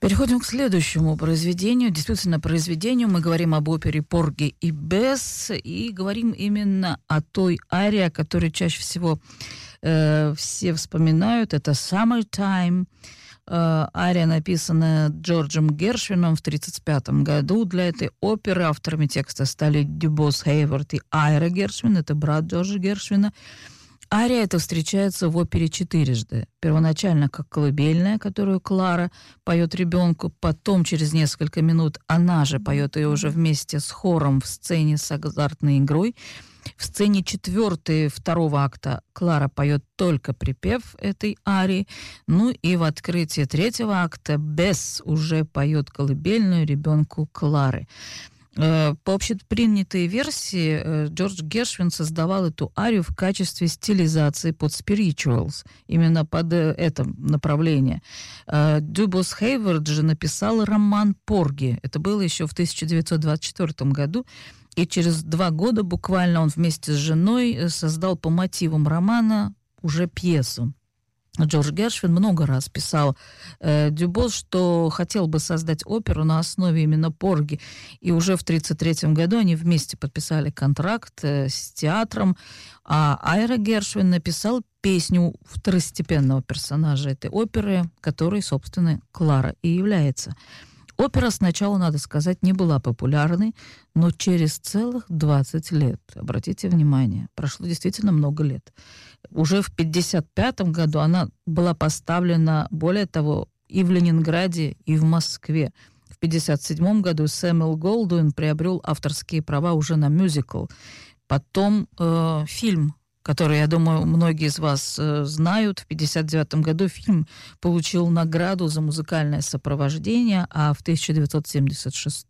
Переходим к следующему произведению. Действительно, произведению. Мы говорим об опере «Порги и Бесс» и говорим именно о той арии, о которой чаще всего все вспоминают. Это «Summertime». Ария, написанная Джорджем Гершвином в 1935 году. Для этой оперы авторами текста стали Дюбос Хейвард и Айра Гершвин. Это брат Джорджа Гершвина. Ария эта встречается в опере четырежды. Первоначально как колыбельная, которую Клара поет ребенку, потом через несколько минут она же поет ее уже вместе с хором в сцене с азартной игрой. В сцене четвертой второго акта Клара поет только припев этой арии. Ну и в открытии третьего акта Бесс уже поет колыбельную ребенку Клары. По общепринятой версии, Джордж Гершвин создавал эту арию в качестве стилизации под spirituals, именно под это направление. Дюбос Хейвард же написал роман «Порги». Это было еще в 1924 году, и через 2 года буквально он вместе с женой создал по мотивам романа уже пьесу. Джордж Гершвин много раз писал Дюбос, что хотел бы создать оперу на основе именно «Порги». И уже в 1933 году они вместе подписали контракт с театром, а Айра Гершвин написал песню второстепенного персонажа этой оперы, которой, собственно, Клара и является. Опера сначала, надо сказать, не была популярной, но через целых 20 лет, обратите внимание, прошло действительно много лет. Уже в 1955 году она была поставлена, более того, и в Ленинграде, и в Москве. В 1957 году Сэмюэл Голдуин приобрел авторские права уже на мюзикл. Потом фильм, который, я думаю, многие из вас знают. В 1959 году фильм получил награду за музыкальное сопровождение, а в 1976,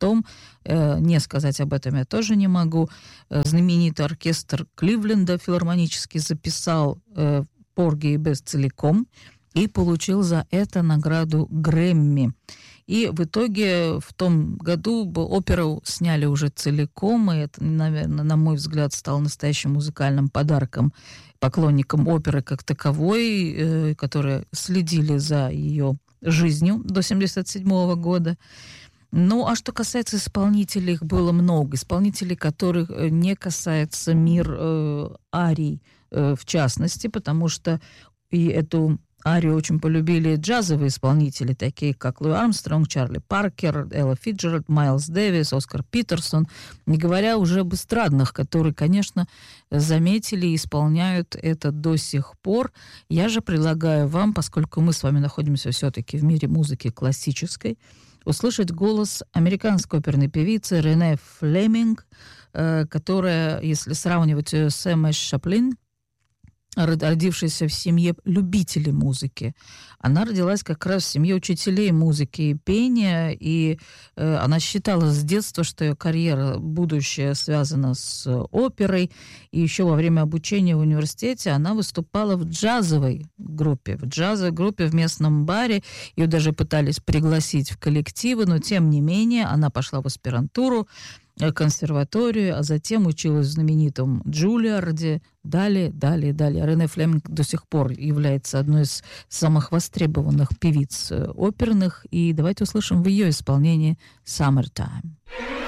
не сказать об этом я тоже не могу, знаменитый оркестр Кливленда филармонический записал «Порги и Бесс» целиком и получил за это награду Грэмми. И в итоге в том году оперу сняли уже целиком, и это, наверное, на мой взгляд, стало настоящим музыкальным подарком поклонникам оперы как таковой, которые следили за ее жизнью до 1977 года. Ну, а что касается исполнителей, их было много. Исполнителей, которых не касается мир арий, в частности, потому что и эту арию очень полюбили джазовые исполнители, такие как Луи Армстронг, Чарли Паркер, Элла Фицджеральд, Майлз Дэвис, Оскар Питерсон, не говоря уже об эстрадных, которые, конечно, заметили и исполняют это до сих пор. Я же предлагаю вам, поскольку мы с вами находимся все-таки в мире музыки классической, услышать голос американской оперной певицы Рене Флеминг, которая, если сравнивать ее с Эммой Шаплин, родившаяся в семье любителей музыки. Она родилась как раз в семье учителей музыки и пения, и она считала с детства, что ее карьера, будущее связано с оперой, и еще во время обучения в университете она выступала в джазовой группе, в местном баре. Ее даже пытались пригласить в коллективы, но тем не менее она пошла в аспирантуру, консерваторию, а затем училась в знаменитом Джулиарде. Далее. Рене Флеминг до сих пор является одной из самых востребованных певиц оперных. И давайте услышим в ее исполнении «Summertime».